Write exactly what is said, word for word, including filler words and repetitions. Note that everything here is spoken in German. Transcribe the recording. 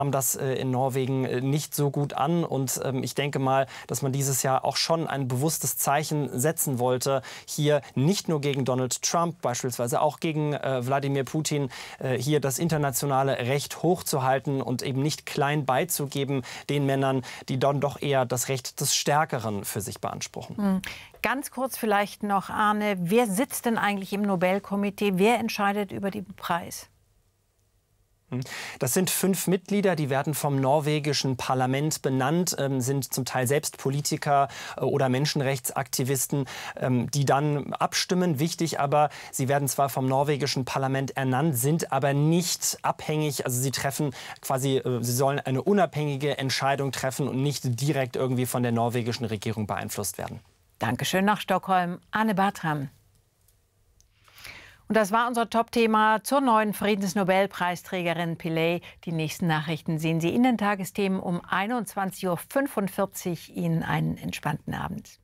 Kam das in Norwegen nicht so gut an. Und ähm, ich denke mal, dass man dieses Jahr auch schon ein bewusstes Zeichen setzen wollte, hier nicht nur gegen Donald Trump, beispielsweise auch gegen äh, Wladimir Putin, äh, hier das internationale Recht hochzuhalten und eben nicht klein beizugeben den Männern, die dann doch eher das Recht des Stärkeren für sich beanspruchen. Hm. Ganz kurz vielleicht noch, Arne, wer sitzt denn eigentlich im Nobelkomitee? Wer entscheidet über den Preis? Das sind fünf Mitglieder, die werden vom norwegischen Parlament benannt, ähm, sind zum Teil selbst Politiker äh, oder Menschenrechtsaktivisten, ähm, die dann abstimmen. Wichtig aber, sie werden zwar vom norwegischen Parlament ernannt, sind aber nicht abhängig. Also sie treffen quasi, äh, sie sollen eine unabhängige Entscheidung treffen und nicht direkt irgendwie von der norwegischen Regierung beeinflusst werden. Dankeschön nach Stockholm, Arne Bartram. Und das war unser Top-Thema zur neuen Friedensnobelpreisträgerin Pillay. Die nächsten Nachrichten sehen Sie in den Tagesthemen um einundzwanzig Uhr fünfundvierzig. Ihnen einen entspannten Abend.